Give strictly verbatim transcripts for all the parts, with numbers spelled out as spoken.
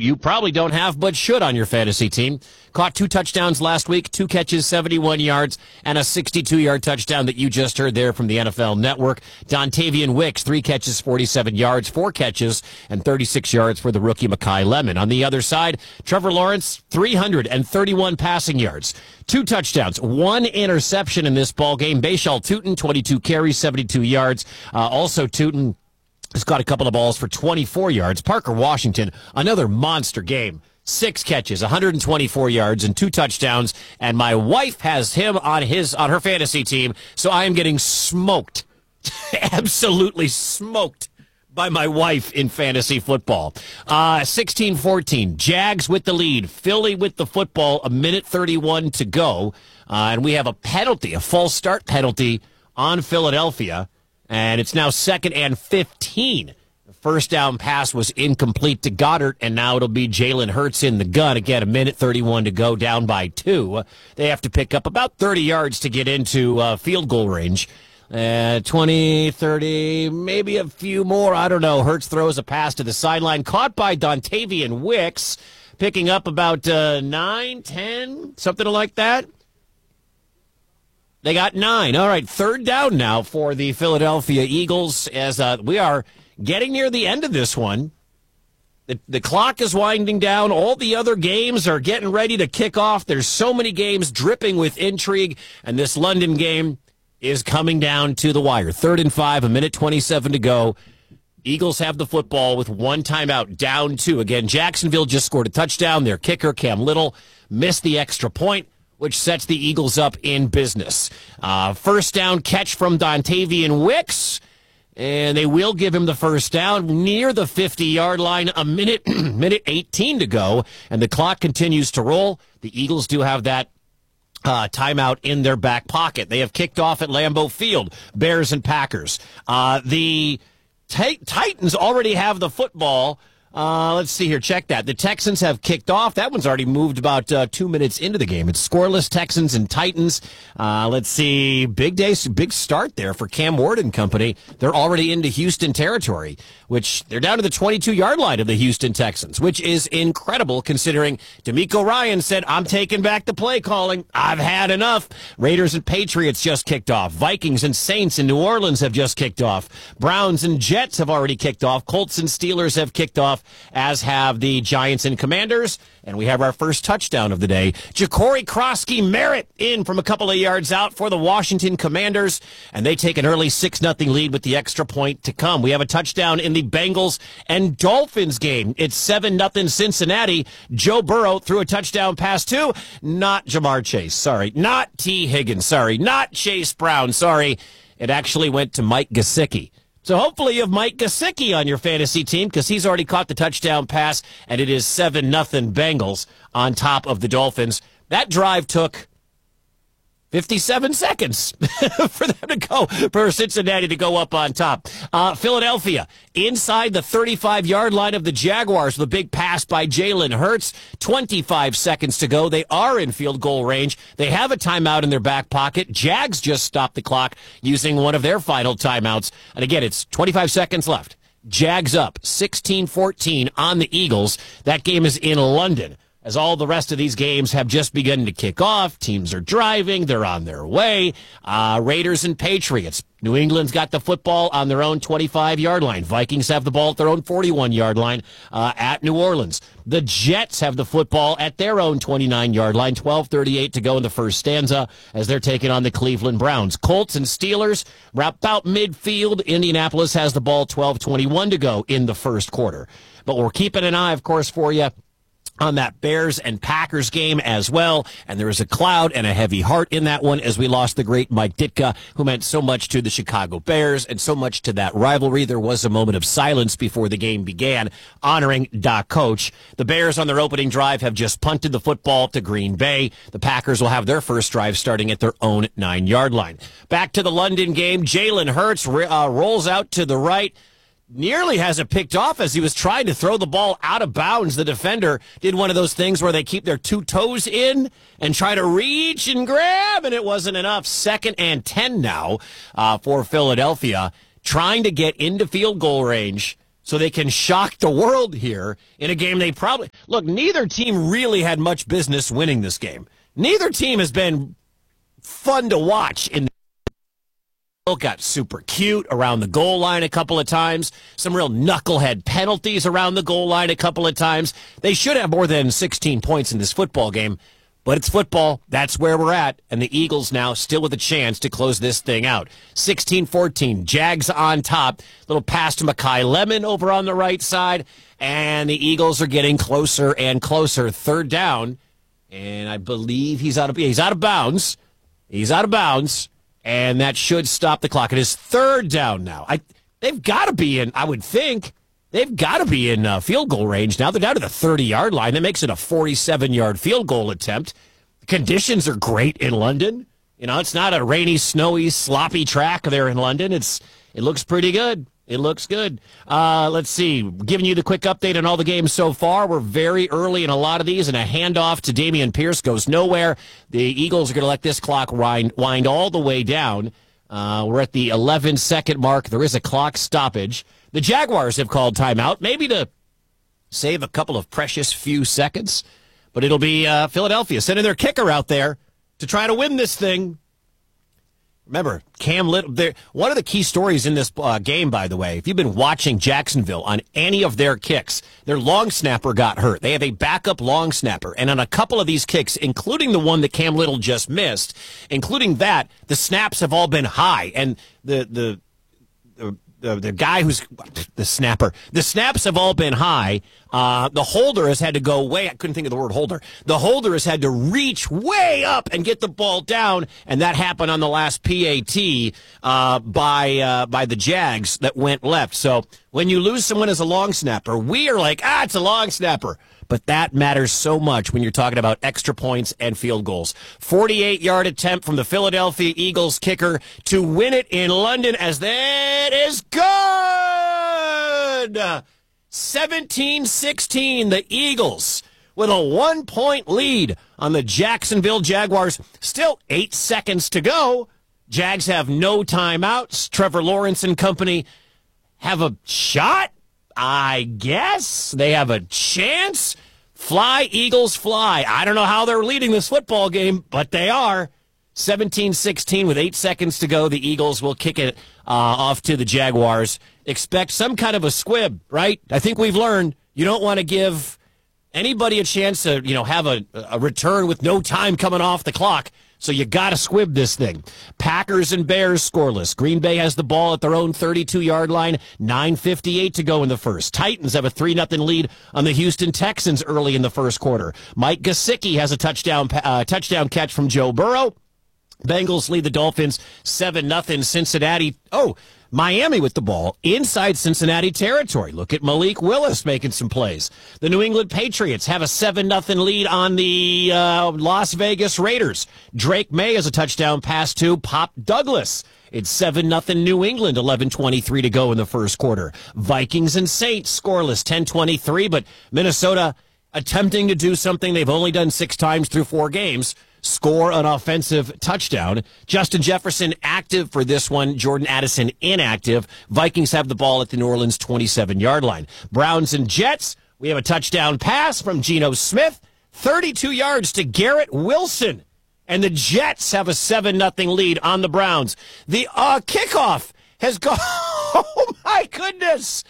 you probably don't have but should on your fantasy team. Caught two touchdowns last week, two catches, seventy-one yards, and a sixty-two-yard touchdown that you just heard there from the N F L Network. Dontavian Wicks, three catches, forty-seven yards, four catches, and thirty-six yards for the rookie Mekhi Lemon. On the other side, Trevor Lawrence, three hundred thirty-one passing yards, two touchdowns, one interception in this ball game. Bashal Tutin, twenty-two carries, seventy-two yards. Uh, also, Tutin has got a couple of balls for twenty-four yards. Parker Washington, another monster game. Six catches, one hundred twenty-four yards, and two touchdowns. And my wife has him on his on her fantasy team, so I am getting smoked, absolutely smoked by my wife in fantasy football. Uh, sixteen fourteen, Jags with the lead. Philly with the football, a minute thirty-one to go. Uh, and we have a penalty, a false start penalty on Philadelphia. And it's now second and fifteen. The first down pass was incomplete to Goddard, and now it'll be Jalen Hurts in the gun. Again, a minute thirty-one to go, down by two. They have to pick up about thirty yards to get into uh, field goal range. Uh, twenty, thirty, maybe a few more. I don't know. Hurts throws a pass to the sideline, caught by Dontavian Wicks, picking up about uh, nine, ten, something like that. They got nine. All right, third down now for the Philadelphia Eagles as uh, we are getting near the end of this one. The, the clock is winding down. All the other games are getting ready to kick off. There's so many games dripping with intrigue, and this London game is coming down to the wire. Third and five, a minute twenty-seven to go. Eagles have the football with one timeout, down two. Again, Jacksonville just scored a touchdown. Their kicker, Cam Little, missed the extra point, which sets the Eagles up in business. Uh, first down catch from Dontavian Wicks, and they will give him the first down near the fifty-yard line. A minute, minute eighteen to go, and the clock continues to roll. The Eagles do have that Uh, timeout in their back pocket. They have kicked off at Lambeau Field, Bears and Packers. Uh, the t- Titans already have the football. Uh, let's see here. Check that. The Texans have kicked off. That one's already moved about uh, two minutes into the game. It's scoreless, Texans and Titans. Uh, let's see. Big day, big start there for Cam Ward and company. They're already into Houston territory, which they're down to the twenty-two-yard line of the Houston Texans, which is incredible considering DeMeco Ryan said, I'm taking back the play calling. I've had enough. Raiders and Patriots just kicked off. Vikings and Saints in New Orleans have just kicked off. Browns and Jets have already kicked off. Colts and Steelers have kicked off, as have the Giants and Commanders. And we have our first touchdown of the day. Ja'Cory Krosky Merritt in from a couple of yards out for the Washington Commanders. And they take an early six nothing lead with the extra point to come. We have a touchdown in the Bengals and Dolphins game. It's seven nothing Cincinnati. Joe Burrow threw a touchdown pass to not Jamar Chase. Sorry. Not T. Higgins. Sorry. Not Chase Brown. Sorry. It actually went to Mike Gesicki. So hopefully you have Mike Gesicki on your fantasy team because he's already caught the touchdown pass, and it is seven nothing Bengals on top of the Dolphins. That drive took fifty-seven seconds for them to go, for Cincinnati to go up on top. Uh, Philadelphia, inside the thirty-five-yard line of the Jaguars, the big pass by Jalen Hurts. twenty-five seconds to go. They are in field goal range. They have a timeout in their back pocket. Jags just stopped the clock using one of their final timeouts. And again, it's twenty-five seconds left. Jags up sixteen fourteen on the Eagles. That game is in London, as all the rest of these games have just begun to kick off. Teams are driving. They're on their way. Uh, Raiders and Patriots. New England's got the football on their own twenty-five-yard line. Vikings have the ball at their own forty-one-yard line uh, at New Orleans. The Jets have the football at their own twenty-nine-yard line. twelve thirty-eight to go in the first stanza as they're taking on the Cleveland Browns. Colts and Steelers about midfield. Indianapolis has the ball, twelve twenty-one to go in the first quarter. But we're keeping an eye, of course, for you on that Bears and Packers game as well. And there is a cloud and a heavy heart in that one as we lost the great Mike Ditka, who meant so much to the Chicago Bears and so much to that rivalry. There was a moment of silence before the game began, honoring Doc Coach. The Bears on their opening drive have just punted the football to Green Bay. The Packers will have their first drive starting at their own nine-yard line. Back to the London game. Jalen Hurts uh, rolls out to the right. Nearly has it picked off as he was trying to throw the ball out of bounds. The defender did one of those things where they keep their two toes in and try to reach and grab, and it wasn't enough. Second and ten now uh, for Philadelphia, trying to get into field goal range. so they can shock the world here in a game they probably... Look, neither team really had much business winning this game. Neither team has been fun to watch. In the got super cute around the goal line a couple of times. Some real knucklehead penalties around the goal line a couple of times. They should have more than sixteen points in this football game. But it's football. That's where we're at. And the Eagles now still with a chance to close this thing out. sixteen fourteen. Jags on top. Little pass to Mekhi Lemon over on the right side. And the Eagles are getting closer and closer. Third down. And I believe he's out of, he's out of bounds. He's out of bounds. And that should stop the clock. It is third down now. I, they've got to be in, I would think, they've got to be in uh, field goal range now. They're down to the thirty-yard line. That makes it a forty-seven-yard field goal attempt. The conditions are great in London. You know, it's not a rainy, snowy, sloppy track there in London. It's It looks pretty good. It looks good. Uh, let's see. Giving you the quick update on all the games so far. We're very early in a lot of these, and a handoff to Dameon Pierce goes nowhere. The Eagles are going to let this clock wind, wind all the way down. Uh, we're at the eleven-second mark. There is a clock stoppage. The Jaguars have called timeout, maybe to save a couple of precious few seconds. But it'll be uh, Philadelphia sending their kicker out there to try to win this thing. Remember, Cam Little, one of the key stories in this uh, game, by the way, if you've been watching Jacksonville on any of their kicks, their long snapper got hurt. They have a backup long snapper. And on a couple of these kicks, including the one that Cam Little just missed, including that, the snaps have all been high. And the, the, the The, the guy who's the snapper, the snaps have all been high. Uh, the holder has had to go way, I couldn't think of the word holder. The holder has had to reach way up and get the ball down. And that happened on the last P A T, uh, by, uh, by the Jags that went left. So when you lose someone as a long snapper, we are like, ah, it's a long snapper. But that matters so much when you're talking about extra points and field goals. forty-eight-yard attempt from the Philadelphia Eagles kicker to win it in London, as that is good! seventeen sixteen, the Eagles with a one-point lead on the Jacksonville Jaguars. Still eight seconds to go. Jags have no timeouts. Trevor Lawrence and company have a shot, I guess. They have a chance. Fly, Eagles, fly. I don't know how they're leading this football game, but they are. seventeen sixteen with eight seconds to go. The Eagles will kick it uh, off to the Jaguars. Expect some kind of a squib, right? I think we've learned you don't want to give anybody a chance to, you know, have a, a return with no time coming off the clock. So you got to squib this thing. Packers and Bears scoreless. Green Bay has the ball at their own thirty-two-yard line. nine fifty-eight to go in the first. Titans have a three nothing lead on the Houston Texans early in the first quarter. Mike Gesicki has a touchdown uh, touchdown catch from Joe Burrow. Bengals lead the Dolphins seven nothing. Cincinnati. Oh, Miami with the ball inside Cincinnati territory. Look at Malik Willis making some plays. The New England Patriots have a seven nothing lead on the uh, Las Vegas Raiders. Drake May has a touchdown pass to Pop Douglas. It's seven nothing New England, eleven twenty-three to go in the first quarter. Vikings and Saints scoreless, ten twenty-three, but Minnesota attempting to do something they've only done six times through four games. Score an offensive touchdown. Justin Jefferson active for this one. Jordan Addison inactive. Vikings have the ball at the New Orleans twenty-seven-yard line. Browns and Jets, we have a touchdown pass from Geno Smith. thirty-two yards to Garrett Wilson. And the Jets have a seven nothing lead on the Browns. The uh, kickoff has gone. Oh, my goodness.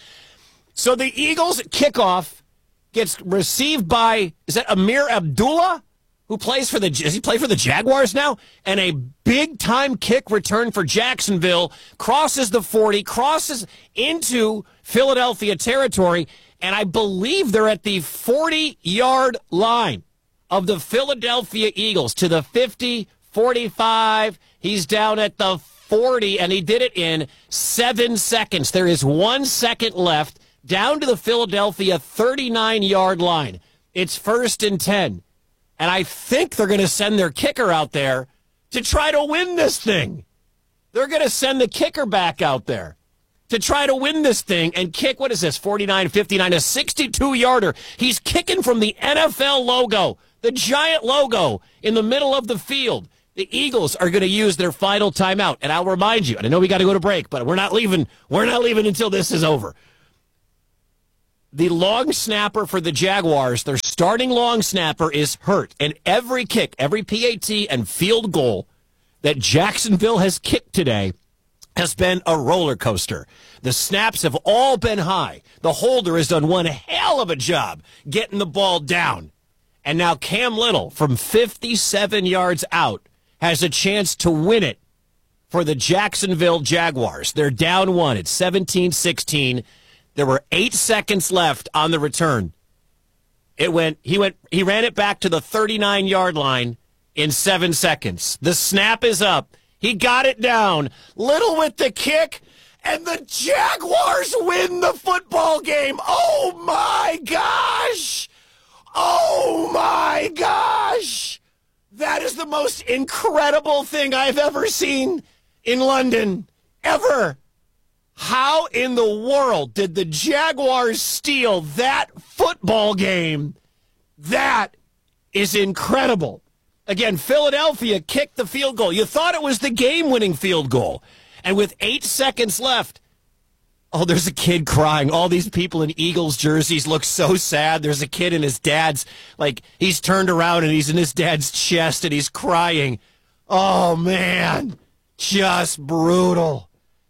So the Eagles kickoff gets received by, is that Amir Abdullah? Who plays for the, does he play for the Jaguars now? And a big-time kick return for Jacksonville, crosses the forty, crosses into Philadelphia territory, and I believe they're at the forty-yard line of the Philadelphia Eagles to the fifty, forty-five. He's down at the forty, and he did it in seven seconds. There is one second left, down to the Philadelphia thirty-nine-yard line. It's first and ten. And I think they're going to send their kicker out there to try to win this thing. They're going to send the kicker back out there to try to win this thing and kick, what is this, forty-nine fifty-nine, a sixty-two-yarder. He's kicking from the N F L logo, the giant logo in the middle of the field. The Eagles are going to use their final timeout. And I'll remind you, and I know we got to go to break, but we're not leaving, we're not leaving until this is over. the long snapper for the Jaguars, their starting long snapper, is hurt. And every kick, every P A T and field goal that Jacksonville has kicked today has been a roller coaster. The snaps have all been high. The holder has done one hell of a job getting the ball down. And now Cam Little, from fifty-seven yards out, has a chance to win it for the Jacksonville Jaguars. They're down one. It's seventeen sixteen. There were eight seconds left on the return. It went. He went. He ran it back to the thirty-nine-yard line in seven seconds. The snap is up. He got it down. Little with the kick, and the Jaguars win the football game. Oh, my gosh. Oh, my gosh. That is the most incredible thing I've ever seen in London, ever. How in the world did the Jaguars steal that football game? That is incredible. Again, Philadelphia kicked the field goal. You thought it was the game-winning field goal. And with eight seconds left, oh, there's a kid crying. All these people in Eagles jerseys look so sad. There's a kid in his dad's, like, he's turned around and he's in his dad's chest and he's crying. Oh, man, just brutal.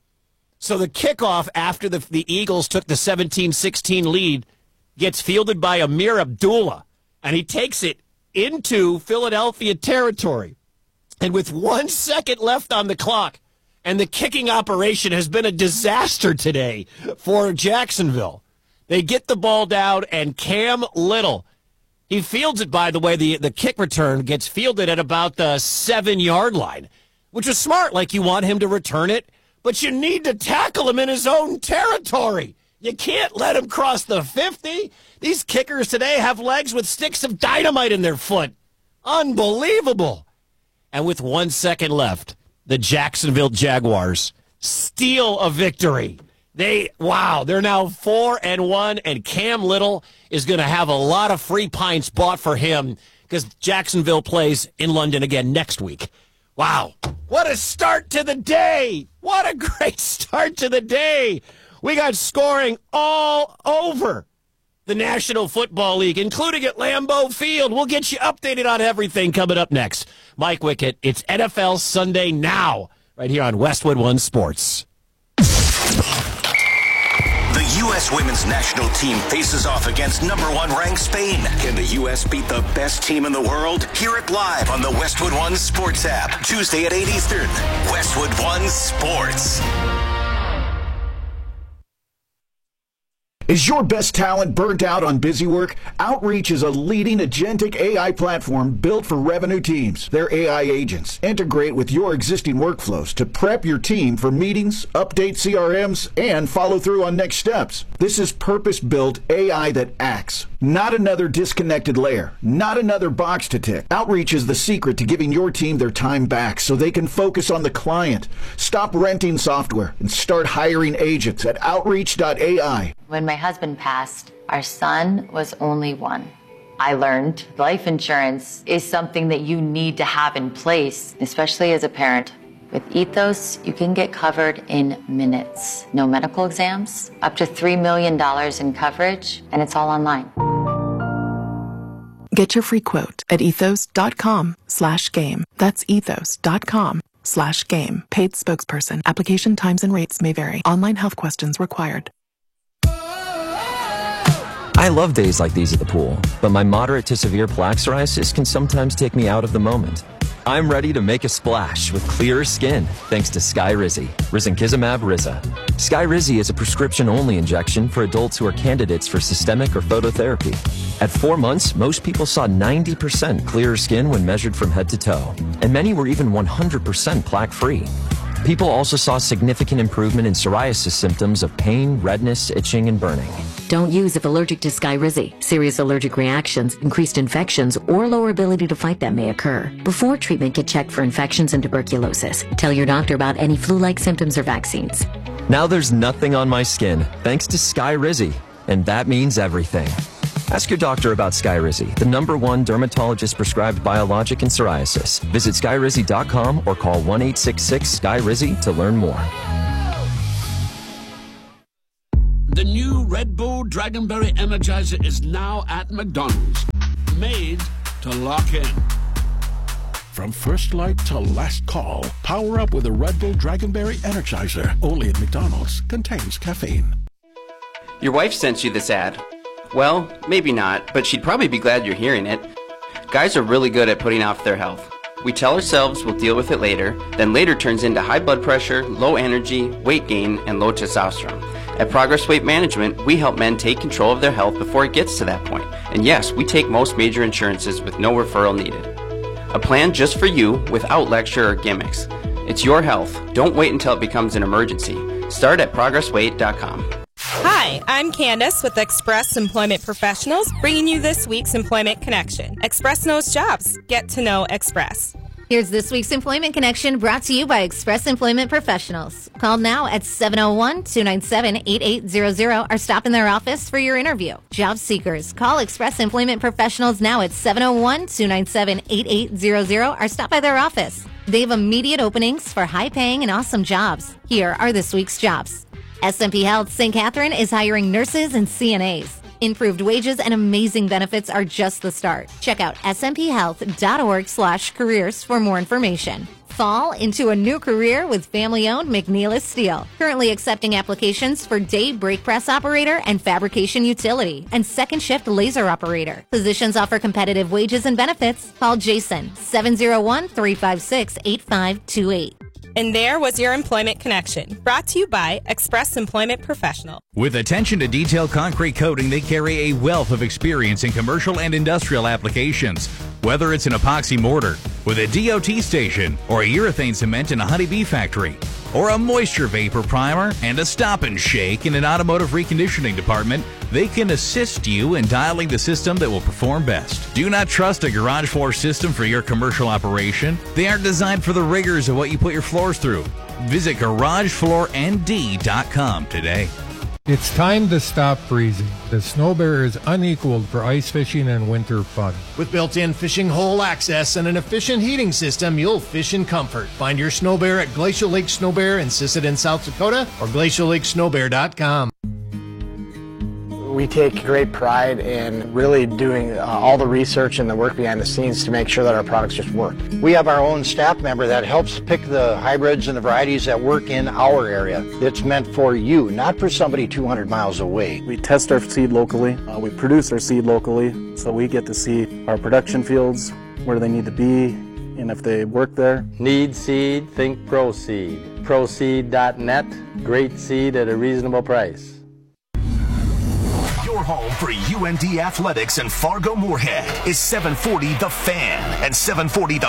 So the kickoff after the, the Eagles took the seventeen sixteen lead gets fielded by Amir Abdullah, and he takes it into Philadelphia territory. And with one second left on the clock, and the kicking operation has been a disaster today for Jacksonville, they get the ball down, and Cam Little, he fields it, by the way, the, the kick return gets fielded at about the seven-yard line, which was smart, like you want him to return it, but you need to tackle him in his own territory. You can't let him cross the fifty. These kickers today have legs with sticks of dynamite in their foot. Unbelievable. And with one second left, the Jacksonville Jaguars steal a victory. They, wow, they're now four and one, and Cam Little is going to have a lot of free pints bought for him because Jacksonville plays in London again next week. Wow, what a start to the day. What a great start to the day. We got scoring all over the National Football League, including at Lambeau Field. We'll get you updated on everything coming up next. Mike Wickett, it's N F L Sunday Now, right here on Westwood One Sports. The U S women's national team faces off against number one ranked Spain. Can the U S beat the best team in the world? Hear it live on the Westwood One Sports app, Tuesday at eight Eastern. Westwood One Sports. Is your best talent burnt out on busy work? Outreach is a leading agentic A I platform built for revenue teams. Their A I agents integrate with your existing workflows to prep your team for meetings, update C R Ms, and follow through on next steps. This is purpose-built A I that acts, not another disconnected layer, not another box to tick. Outreach is the secret to giving your team their time back so they can focus on the client. Stop renting software and start hiring agents at outreach dot A I. When my husband passed, our son was only one. I learned life insurance is something that you need to have in place, especially as a parent. With Ethos, you can get covered in minutes. No medical exams, up to three million dollars in coverage, and it's all online. Get your free quote at ethos dot com slash game. That's ethos dot com slash game. Paid spokesperson. Application times and rates may vary. Online health questions required. I love days like these at the pool, but my moderate to severe plaque psoriasis can sometimes take me out of the moment. I'm ready to make a splash with clearer skin thanks to Skyrizi, risankizumab Riza. Skyrizi is a prescription-only injection for adults who are candidates for systemic or phototherapy. At four months, most people saw ninety percent clearer skin when measured from head to toe, and many were even one hundred percent plaque-free. People also saw significant improvement in psoriasis symptoms of pain, redness, itching, and burning. Don't use if allergic to Skyrizi. Serious allergic reactions, increased infections, or lower ability to fight them may occur. Before treatment, get checked for infections and tuberculosis. Tell your doctor about any flu-like symptoms or vaccines. Now there's nothing on my skin thanks to Skyrizi, and that means everything. Ask your doctor about Skyrizi, the number one dermatologist-prescribed biologic in psoriasis. Visit skyrizi dot com or call one eight six six Sky Rizi to learn more. The new Red Bull Dragonberry Energizer is now at McDonald's. Made to lock in. From first light to last call, power up with a Red Bull Dragonberry Energizer. Only at McDonald's. Contains caffeine. Your wife sent you this ad. Well, maybe not, but she'd probably be glad you're hearing it. Guys are really good at putting off their health. We tell ourselves we'll deal with it later, then later turns into high blood pressure, low energy, weight gain, and low testosterone. At Progress Weight Management, we help men take control of their health before it gets to that point. And yes, we take most major insurances with no referral needed. A plan just for you without lecture or gimmicks. It's your health. Don't wait until it becomes an emergency. Start at progress weight dot com. Hi, I'm Candace with Express Employment Professionals, bringing you this week's Employment Connection. Express knows jobs. Get to know Express. Here's this week's Employment Connection brought to you by Express Employment Professionals. Call now at seven oh one, two nine seven, eight eight zero zero or stop in their office for your interview. Job seekers, call Express Employment Professionals now at seven oh one, two nine seven, eight eight zero zero or stop by their office. They have immediate openings for high-paying and awesome jobs. Here are this week's jobs. S and P Health Saint Catherine is hiring nurses and C N As. Improved wages and amazing benefits are just the start. Check out smthealth.org slash careers for more information. Fall into a new career with family-owned McNeilus Steel. Currently accepting applications for day brake press operator and fabrication utility and second shift laser operator. Positions offer competitive wages and benefits. Call Jason, seven oh one, three five six, eight five two eight. And there was your Employment Connection, brought to you by Express Employment Professional. With attention to detailed concrete coating, they carry a wealth of experience in commercial and industrial applications. Whether it's an epoxy mortar with a D O T station or a urethane cement in a honeybee factory, or a moisture vapor primer and a stop and shake in an automotive reconditioning department, they can assist you in dialing the system that will perform best. Do not trust a garage floor system for your commercial operation. They aren't designed for the rigors of what you put your floors through. Visit garage floor n d dot com today. It's time to stop freezing. The Snow Bear is unequaled for ice fishing and winter fun. With built-in fishing hole access and an efficient heating system, you'll fish in comfort. Find your Snow Bear at Glacial Lake Snow Bear in Sisseton, South Dakota, or glacial lake snow bear dot com. We take great pride in really doing uh, all the research and the work behind the scenes to make sure that our products just work. We have our own staff member that helps pick the hybrids and the varieties that work in our area. It's meant for you, not for somebody two hundred miles away. We test our seed locally. Uh, we produce our seed locally, so we get to see our production fields, where they need to be, and if they work there. Need seed? Think ProSeed. ProSeed dot net. Great seed at a reasonable price. Your home for U N D Athletics and Fargo Moorhead is seven forty The Fan and seven forty the